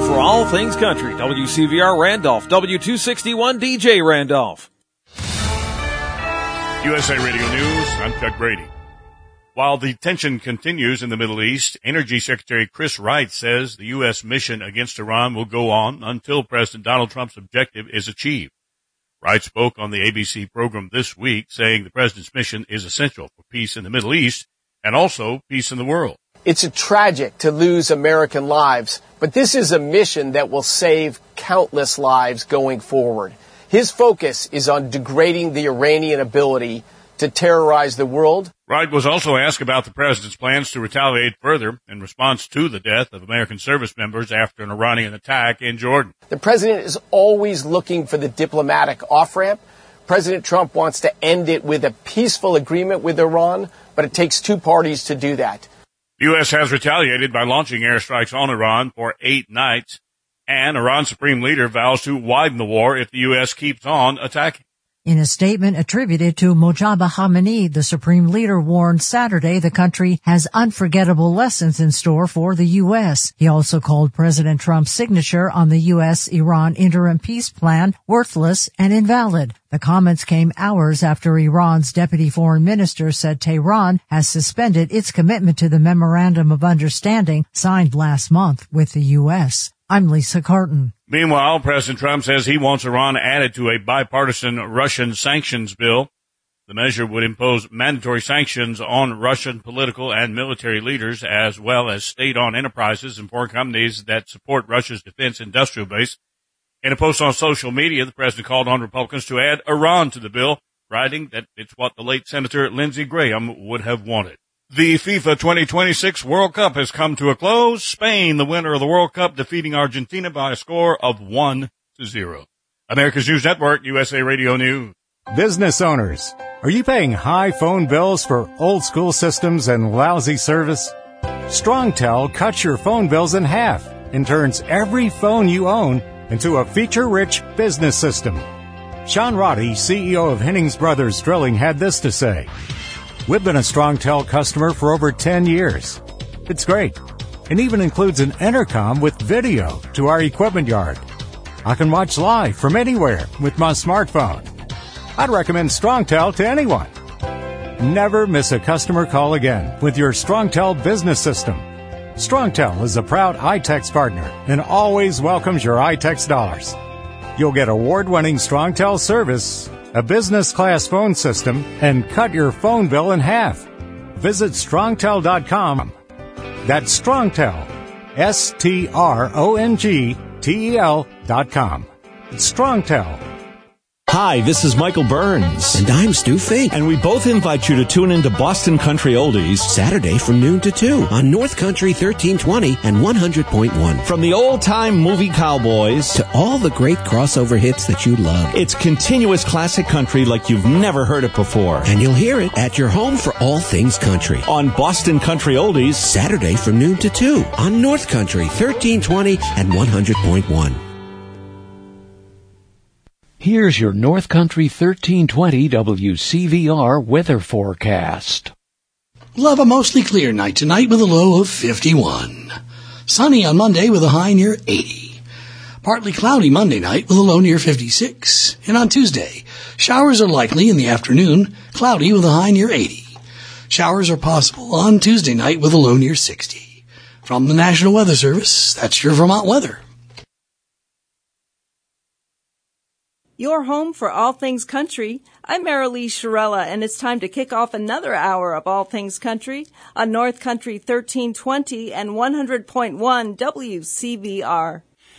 for all things country. WCVR Randolph, W261 DJ Randolph. USA Radio News, I'm Chuck Brady. While the tension continues in the Middle East, Energy Secretary Chris Wright says the U.S. mission against Iran will go on until President Donald Trump's objective is achieved. Wright spoke on the ABC program this week, saying the president's mission is essential for peace in the Middle East and also peace in the world. It's tragic to lose American lives, but this is a mission that will save countless lives going forward. His focus is on degrading the Iranian ability to terrorize the world. Wright was also asked about the president's plans to retaliate further in response to the death of American service members after an Iranian attack in Jordan. The president is always looking for the diplomatic off-ramp. President Trump wants to end it with a peaceful agreement with Iran, but it takes two parties to do that. The U.S. has retaliated by launching airstrikes on Iran for 8 nights, and Iran's supreme leader vows to widen the war if the U.S. keeps on attacking. In a statement attributed to Mojtaba Khamenei, the supreme leader warned Saturday the country has unforgettable lessons in store for the U.S. He also called President Trump's signature on the U.S.-Iran interim peace plan worthless and invalid. The comments came hours after Iran's deputy foreign minister said Tehran has suspended its commitment to the Memorandum of Understanding signed last month with the U.S. I'm Lisa Carton. Meanwhile, President Trump says he wants Iran added to a bipartisan Russian sanctions bill. The measure would impose mandatory sanctions on Russian political and military leaders, as well as state-owned enterprises and foreign companies that support Russia's defense industrial base. In a post on social media, the president called on Republicans to add Iran to the bill, writing that it's what the late Senator Lindsey Graham would have wanted. The FIFA 2026 World Cup has come to a close. Spain, the winner of the World Cup, defeating Argentina by a score of 1-0. America's News Network, USA Radio News. Business owners, are you paying high phone bills for old school systems and lousy service? StrongTel cuts your phone bills in half and turns every phone you own into a feature-rich business system. Sean Roddy, CEO of Hennings Brothers Drilling, had this to say. We've been a StrongTel customer for over 10 years. It's great. It even includes an intercom with video to our equipment yard. I can watch live from anywhere with my smartphone. I'd recommend StrongTel to anyone. Never miss a customer call again with your StrongTel business system. StrongTel is a proud iTex partner and always welcomes your iTex dollars. You'll get award-winning StrongTel service, a business-class phone system, and cut your phone bill in half. Visit StrongTel.com. That's StrongTel, StrongTel.com. StrongTel. Hi, this is Michael Burns. And I'm Stu Fink. And we both invite you to tune into Boston Country Oldies Saturday from noon to 2 on North Country 1320 and 100.1. From the old-time movie cowboys to all the great crossover hits that you love. It's continuous classic country like you've never heard it before. And you'll hear it at your home for all things country. On Boston Country Oldies Saturday from noon to 2 on North Country 1320 and 100.1. Here's your North Country 1320 WCVR weather forecast. We'll have a mostly clear night tonight with a low of 51. Sunny on Monday with a high near 80. Partly cloudy Monday night with a low near 56. And on Tuesday, showers are likely in the afternoon, cloudy with a high near 80. Showers are possible on Tuesday night with a low near 60. From the National Weather Service, that's your Vermont weather. Your home for all things country. I'm Marilee Shirella, and it's time to kick off another hour of all things country on North Country 1320 and 100.1 WCVR.